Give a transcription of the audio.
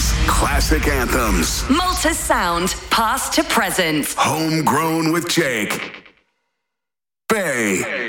songs, classic anthems. Malta sound, past to present. Homegrown with Jake. Bay.